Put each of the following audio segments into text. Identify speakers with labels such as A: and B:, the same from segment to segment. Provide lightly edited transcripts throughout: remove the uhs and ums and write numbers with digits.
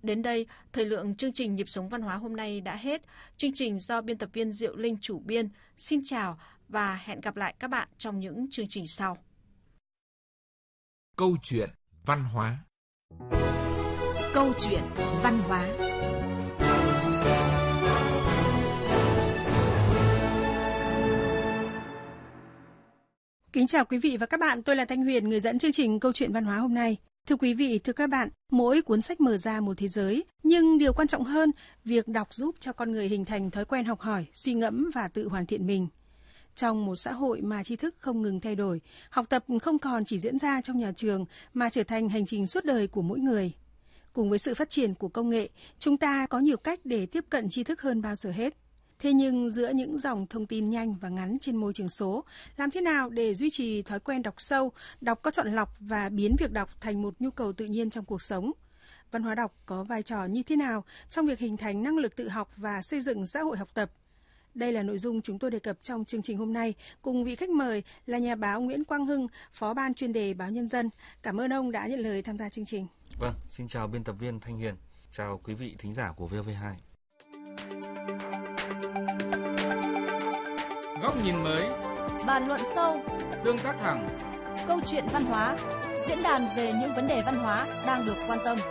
A: Đến đây, thời lượng chương trình Nhịp sống văn hóa hôm nay đã hết. Chương trình do biên tập viên Diệu Linh chủ biên. Xin chào và hẹn gặp lại các bạn trong những chương trình sau.
B: Câu chuyện văn hóa.
C: Câu chuyện văn hóa.
D: Kính chào quý vị và các bạn, tôi là Thanh Huyền, người dẫn chương trình Câu chuyện văn hóa hôm nay. Thưa quý vị, thưa các bạn, mỗi cuốn sách mở ra một thế giới, nhưng điều quan trọng hơn, việc đọc giúp cho con người hình thành thói quen học hỏi, suy ngẫm và tự hoàn thiện mình. Trong một xã hội mà tri thức không ngừng thay đổi, học tập không còn chỉ diễn ra trong nhà trường mà trở thành hành trình suốt đời của mỗi người. Cùng với sự phát triển của công nghệ, chúng ta có nhiều cách để tiếp cận tri thức hơn bao giờ hết. Thế nhưng giữa những dòng thông tin nhanh và ngắn trên môi trường số, làm thế nào để duy trì thói quen đọc sâu, đọc có chọn lọc và biến việc đọc thành một nhu cầu tự nhiên trong cuộc sống? Văn hóa đọc có vai trò như thế nào trong việc hình thành năng lực tự học và xây dựng xã hội học tập? Đây là nội dung chúng tôi đề cập trong chương trình hôm nay, cùng vị khách mời là nhà báo Nguyễn Quang Hưng, Phó ban chuyên đề Báo Nhân dân. Cảm ơn ông đã nhận lời tham gia chương trình.
E: Vâng, xin chào biên tập viên Thanh Huyền, chào quý vị thính giả của VV2.
F: Góc nhìn mới,
C: Bàn luận sâu,
F: tương tác thẳng,
C: câu chuyện văn hóa, diễn đàn về những vấn đề văn hóa đang được quan tâm.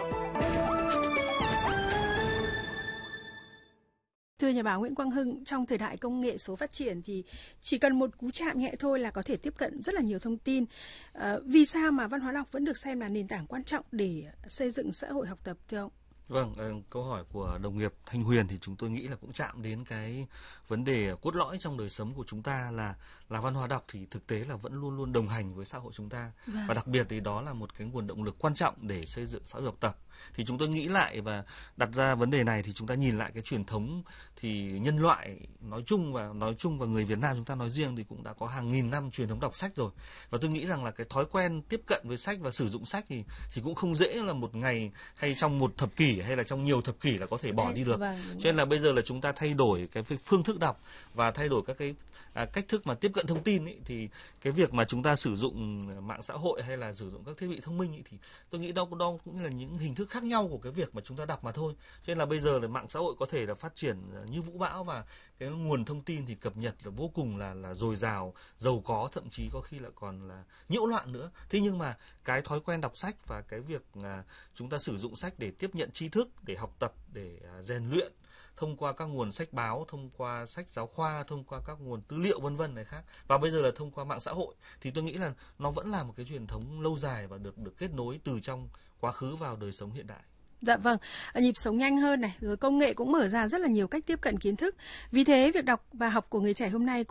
D: Thưa nhà báo Nguyễn Quang Hưng, trong thời đại công nghệ số phát triển thì chỉ cần một cú chạm nhẹ thôi là có thể tiếp cận rất là nhiều thông tin. Vì sao mà văn hóa đọc vẫn được xem là nền tảng quan trọng để xây dựng xã hội học tập, thưa ông?
E: Vâng, câu hỏi của đồng nghiệp Thanh Huyền thì chúng tôi nghĩ là cũng chạm đến cái vấn đề cốt lõi trong đời sống của chúng ta là văn hóa đọc thì thực tế là vẫn luôn luôn đồng hành với xã hội chúng ta.
D: Vâng.
E: Và đặc biệt thì đó là một cái nguồn động lực quan trọng để xây dựng xã hội học tập. Thì chúng tôi nghĩ lại và đặt ra vấn đề này thì chúng ta nhìn lại cái truyền thống thì nhân loại nói chung và người Việt Nam chúng ta nói riêng thì cũng đã có hàng nghìn năm truyền thống đọc sách rồi. Và tôi nghĩ rằng là cái thói quen tiếp cận với sách và sử dụng sách thì cũng không dễ là một ngày hay trong một thập kỷ hay là trong nhiều thập kỷ là có thể bỏ đi được. Cho nên là bây giờ là chúng ta thay đổi cái phương thức đọc và thay đổi các cái cách thức mà tiếp cận thông tin ấy, thì cái việc mà chúng ta sử dụng mạng xã hội hay là sử dụng các thiết bị thông minh ấy, thì tôi nghĩ đó cũng là những hình thức khác nhau của cái việc mà chúng ta đọc mà thôi. Cho nên là bây giờ là mạng xã hội có thể là phát triển như vũ bão và cái nguồn thông tin thì cập nhật là vô cùng là dồi dào, giàu có, thậm chí có khi lại còn là nhiễu loạn nữa. Thế nhưng mà cái thói quen đọc sách và cái việc chúng ta sử dụng sách để tiếp nhận tri thức, để học tập, để rèn luyện thông qua các nguồn sách báo, thông qua sách giáo khoa, thông qua các nguồn tư liệu vân vân này khác, và bây giờ là thông qua mạng xã hội, thì tôi nghĩ là nó vẫn là một cái truyền thống lâu dài và được kết nối từ trong quá khứ vào đời sống hiện đại.
D: Dạ vâng, nhịp sống nhanh hơn này, rồi công nghệ cũng mở ra rất là nhiều cách tiếp cận kiến thức. Vì thế, việc đọc và học của người trẻ hôm nay